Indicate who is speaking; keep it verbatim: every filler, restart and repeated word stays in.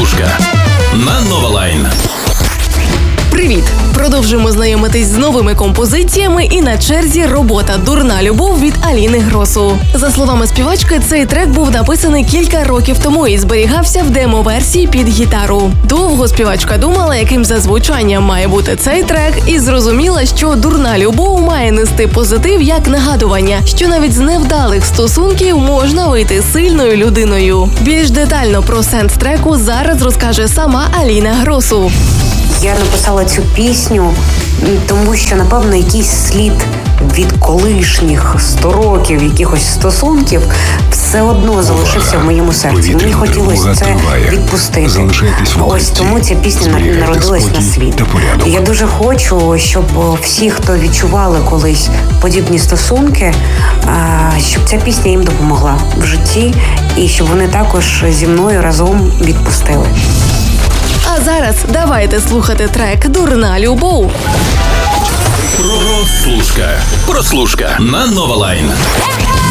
Speaker 1: Прослушка на Нова Лайн.
Speaker 2: Привіт! Продовжуємо знайомитись з новими композиціями, і на черзі робота «Дурна любов» від Аліни Гросу. За словами співачки, цей трек був написаний кілька років тому і зберігався в демо-версії під гітару. Довго співачка думала, яким за звучанням має бути цей трек, і зрозуміла, що «Дурна любов» має нести позитив як нагадування, що навіть з невдалих стосунків можна вийти сильною людиною. Більш детально про сенс треку зараз розкаже сама Аліна Гросу.
Speaker 3: Я написала цю пісню, тому що, напевно, якийсь слід від колишніх сто років якихось стосунків все одно залишився в моєму серці. Мені хотілося це відпустити. Ось тому ця пісня народилась на світ. І я дуже хочу, щоб всі, хто відчували колись подібні стосунки, щоб ця пісня їм допомогла в житті і щоб вони також зі мною разом відпустили.
Speaker 2: А зараз давайте слухати трек «Дурна любов».
Speaker 1: Прослушка. Прослушка на Нова Лайн.